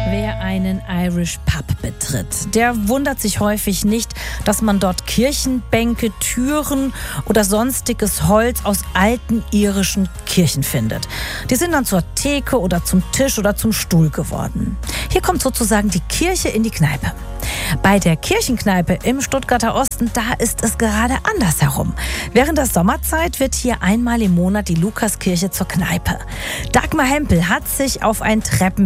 Wer einen Irish Pub betritt, der wundert sich häufig nicht, dass man dort Kirchenbänke, Türen oder sonstiges Holz aus alten irischen Kirchen findet. Die sind dann zur Theke oder zum Tisch oder zum Stuhl geworden. Hier kommt sozusagen die Kirche in die Kneipe. Bei der Kirchenkneipe im Stuttgarter Osten, da ist es gerade andersherum. Während der Sommerzeit wird hier einmal im Monat die Lukaskirche zur Kneipe. Dagmar Hempel hat sich auf ein